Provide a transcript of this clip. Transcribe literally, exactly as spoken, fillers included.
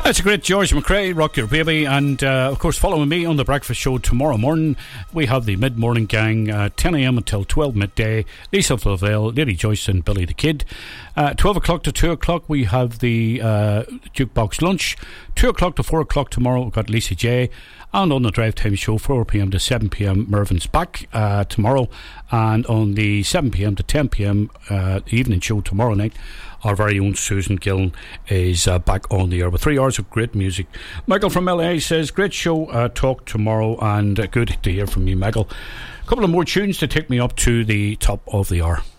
That's a great George McRae, Rock Your Baby. And uh, of course, following me on the breakfast show tomorrow morning, we have the mid-morning gang, uh, ten a.m. until twelve midday. Lisa Flavelle, Lady Joyce and Billy the Kid. uh, twelve o'clock to two o'clock we have the uh, Jukebox Lunch. two o'clock to four o'clock tomorrow we've got Lisa J. And on the Drive Time Show, four p.m. to seven p.m. Mervin's back uh, tomorrow. And on the seven p.m. to ten p.m. Uh, evening show tomorrow night, our very own Susan Gillen is uh, back on the air with three hours of great music. Michael from L A says, great show, uh, talk tomorrow, and uh, good to hear from you, Michael. A couple of more tunes to take me up to the top of the hour.